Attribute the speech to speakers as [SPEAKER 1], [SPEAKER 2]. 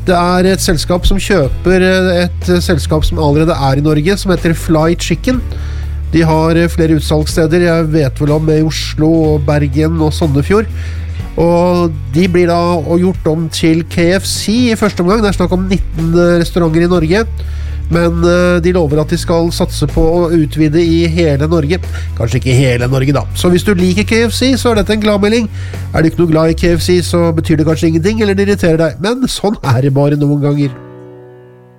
[SPEAKER 1] Det et selskap som kjøper et selskap som allerede I Norge, som heter Fly Chicken. De har flere utsalgssteder, jeg vet vel om I Oslo, Bergen og Sandefjord. Og de blir da gjort om til KFC I første omgang. Det snakk om 19 restauranter I Norge. Men de lover at de skal satse på å utvide I hele Norge. Kanskje ikke hele Norge da. Så hvis du liker KFC, så dette en gladmelding. Du ikke noe glad I KFC, så betyr det kanskje ingenting, eller det irriterer deg. Men sånn det bare noen ganger.